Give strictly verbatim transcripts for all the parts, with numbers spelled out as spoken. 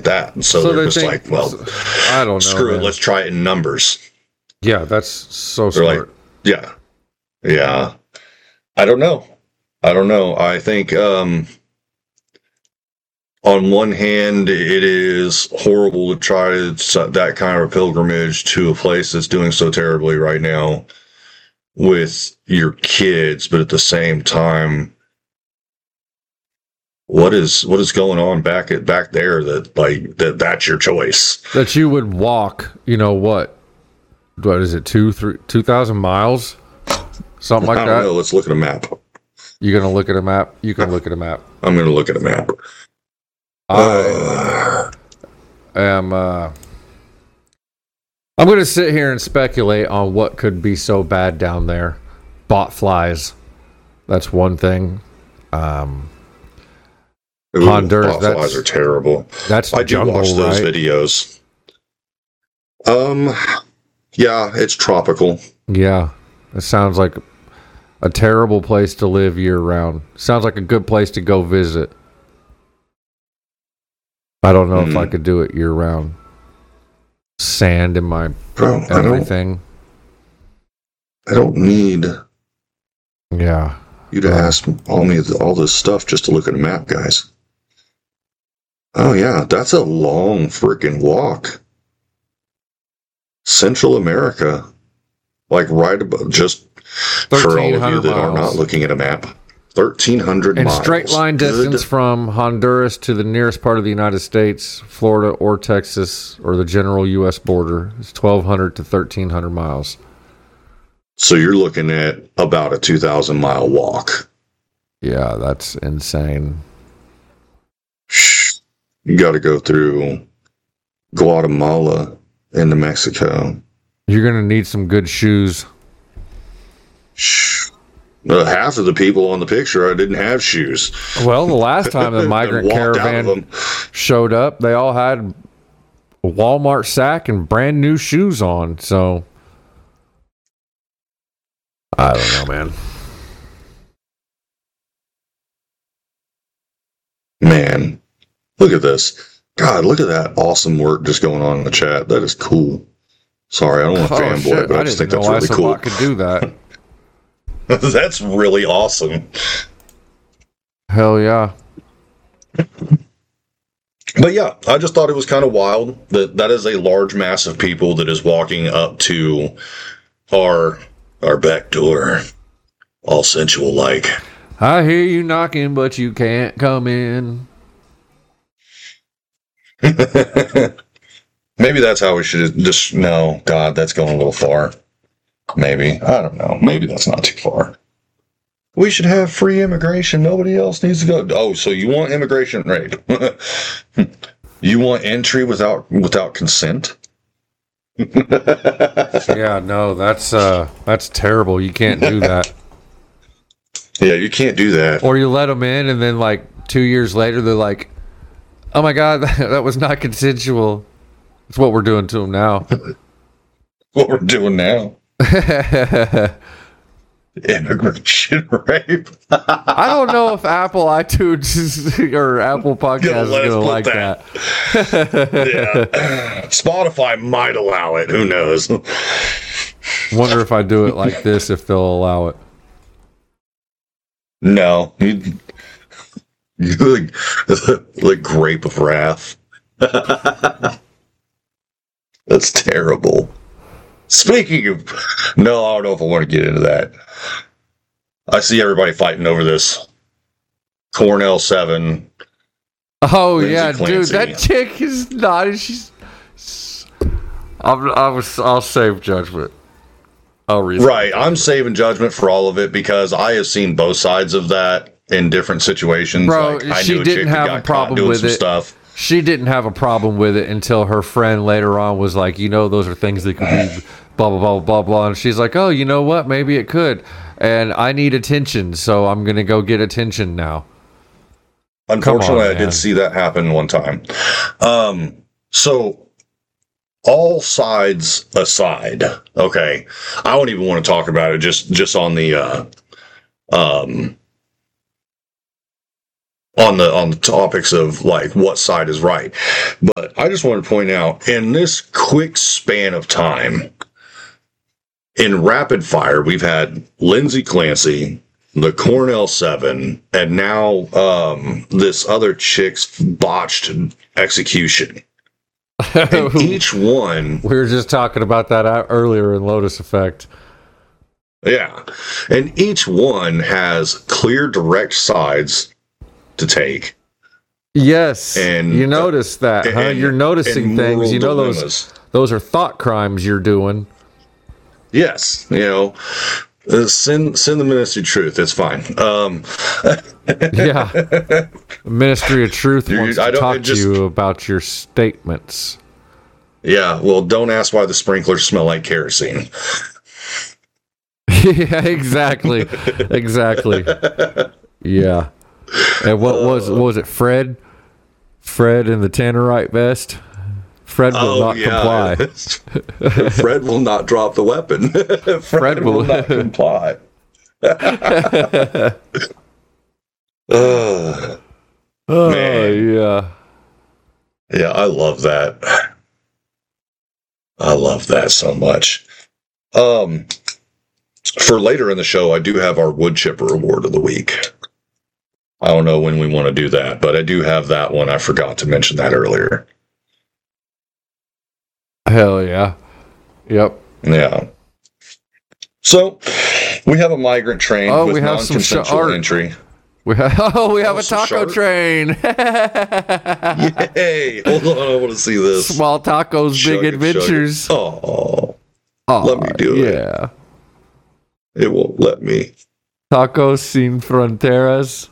that. And so, So they're they just think- like, well, I don't know. screw it, man. let's try it in numbers. Yeah, that's so They're smart. like, yeah, yeah. I don't know. I don't know. I think um, on one hand, it is horrible to try that kind of a pilgrimage to a place that's doing so terribly right now with your kids, but at the same time, what is what is going on back at back there that like that that's your choice? That you would walk, you know what? What is it? Two, three, two thousand miles, something like I don't that. know. Let's look at a map. You're gonna look at a map. You can look at a map. I'm going to look at a map. I am. Uh, I'm going to sit here and speculate on what could be so bad down there. Bot flies. That's one thing. Um, Ooh, Honduras, botflies that's- are terrible. that's I do jungle, watch those right? videos. Um, yeah, it's tropical. Yeah, it sounds like a terrible place to live year round. Sounds like a good place to go visit. I don't know if I Mhm. could do it year round. Sand in my Bro, I don't, everything. I don't need Yeah. you to ask all me all this stuff just to look at a map, guys. Oh yeah, that's a long freaking walk. Central America, like right above, just for all of you thirteen hundred that are not miles. looking at a map, thirteen hundred In miles. straight line Good. distance from Honduras to the nearest part of the United States, Florida or Texas, or the general U S border is twelve hundred to thirteen hundred miles. So you're looking at about a two thousand mile walk. Yeah, that's insane. Shh. You got to go through Guatemala into Mexico. You're going to need some good shoes. Shh. Uh, half of the people on the picture, I didn't have shoes. Well, the last time the And migrant walked out of caravan them. showed up, they all had a Walmart sack and brand new shoes on. So, I don't know, man. Man, look at this. God, look at that awesome work just going on in the chat. That is cool. Sorry, I don't want to Oh, fanboy, shit. but I, I just didn't think know that's really I cool. could do that. That's really awesome. Hell yeah. But yeah, I just thought it was kind of wild that that is a large mass of people that is walking up to our our back door, all sensual like. I hear you knocking, but you can't come in. Maybe that's how we should just. No, God, that's going a little far. Maybe. I don't know. Maybe that's not too far. We should have free immigration. Nobody else needs to go. Oh, so you want immigration? Right. You want entry without without consent? Yeah, no, that's uh, that's terrible. You can't do that. Yeah, you can't do that. Or you let them in, and then like two years later, they're like, "Oh my god, that, that was not consensual." That's what we're doing to them now. What we're doing now. Immigration rape. I don't know if Apple iTunes or Apple Podcast is let us going to put like that. that. Yeah. Spotify might allow it. Who knows? Wonder if I do it like this, if they'll allow it. No. You, you like, like grape of wrath. That's terrible. Speaking of... No, I don't know if I want to get into that. I see everybody fighting over this. Cornell seven. Oh Lindsay yeah, dude, Clancy. that chick is not. She's. I'm, I was. I'll save judgment. I'll read. Right. I'm saving judgment for all of it because I have seen both sides of that in different situations. Bro, like, I she knew a didn't chick that have got a caught problem doing with some it. stuff. She didn't have a problem with it until her friend later on was like, you know, those are things that could be blah, blah, blah, blah, blah. And she's like, oh, you know what? Maybe it could. And I need attention, so I'm going to go get attention now. Unfortunately, on, I man. did see that happen one time. Um, so, all sides aside, okay, I don't even want to talk about it. Just, just on the, uh, um, on the on the topics of like what side is right. But I just want to point out in this quick span of time, in rapid fire, we've had Lindsay Clancy, the Cornell Seven, and now um, this other chick's botched execution. And each one, we were just talking about that earlier in Lotus Effect. Yeah, and each one has clear, direct sides to take. Yes, and you notice that, and, huh? You're noticing things. You know dilemmas. those those are thought crimes you're doing. Yes, you know, uh, send send the Ministry of Truth. It's fine. Um, yeah, the Ministry of Truth wants I to don't- talk it just- to you about your statements. yeah, well, don't ask why the sprinklers smell like kerosene. Yeah, exactly, exactly. Yeah, and what was what was it? Fred, Fred in the Tannerite vest. Fred will Oh, not yeah. comply. Fred will not drop the weapon. Fred, Fred will will- not comply. uh, Oh Man. yeah. yeah, I love that. I love that so much. Um, for later in the show, I do have our wood chipper award of the week. I don't know when we want to do that, but I do have that one. I forgot to mention that earlier. Hell yeah. Yep. Yeah. So we have a migrant train Oh, with we have some sh- non-consensual art. entry. We have, oh, we have Oh, a some taco shark? train. Yay! Hold on, I want to see this. Small tacos, Chug big it, chug it. adventures. Oh, Oh, let me do it. Yeah. it won't let me. Tacos sin fronteras.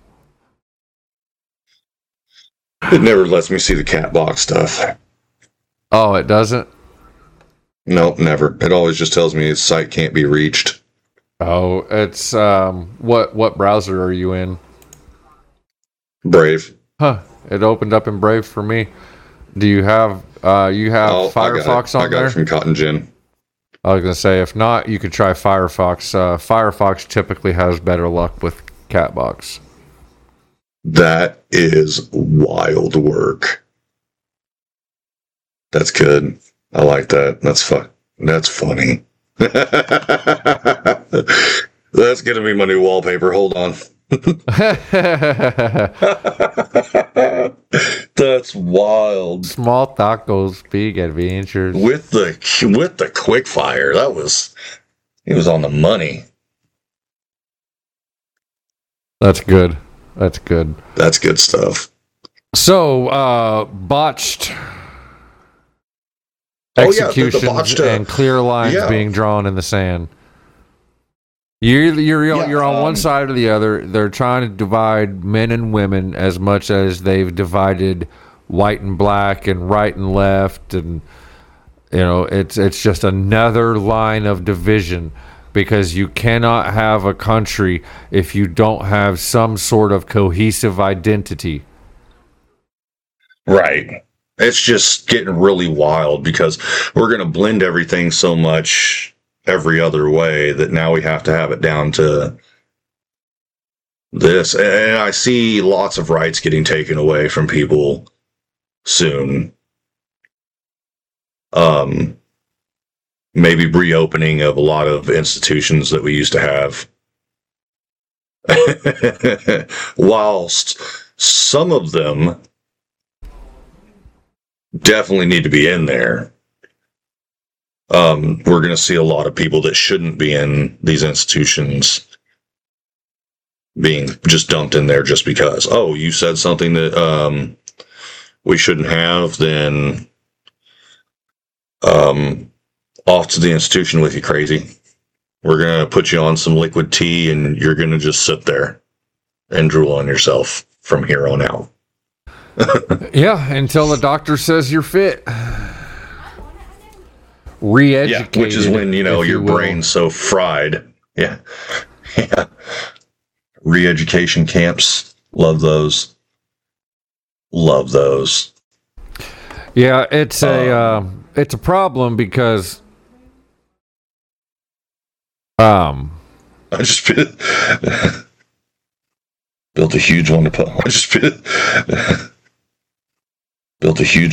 It never lets me see the cat box stuff. Oh, it doesn't? Nope, never. It always just tells me its site can't be reached. Oh, it's um what what browser are you in? Brave. Huh. It opened up in Brave for me. Do you have uh you have Oh, Firefox I got it. on I got there? it from Cotton Gin. I was gonna say if not, you could try Firefox. Uh, Firefox typically has better luck with Catbox. That is wild work. That's good. I like that. That's fun. That's funny. That's gonna be my new wallpaper. Hold on. That's wild. Small tacos, big adventures. With the with the quick fire, that was he was on the money. That's good. That's good. That's good stuff. So, uh, botched Oh, yeah, the- the executions botched, uh, and clear lines yeah. being drawn in the sand. You're you're Yeah, you're on one um, side or the other. They're trying to divide men and women as much as they've divided white and black and right and left, and you know it's it's just another line of division because you cannot have a country if you don't have some sort of cohesive identity. Right. It's just getting really wild because we're going to blend everything so much every other way that now we have to have it down to this. And I see lots of rights getting taken away from people soon. Um, maybe reopening of a lot of institutions that we used to have. Whilst some of them definitely need to be in there. Um, we're going to see a lot of people that shouldn't be in these institutions being just dumped in there just because, oh, you said something that um, we shouldn't have, then um, off to the institution with you, crazy. We're going to put you on some liquid tea and you're going to just sit there and drool on yourself from here on out. Yeah, until the doctor says you're fit. Re-educated, Yeah, which is when, you know, if your will. brain's so fried. Yeah. Yeah. Re-education camps. Love those. Love those. Yeah, it's a Um, uh, it's a problem because um I just Built a huge one to put. I just built a huge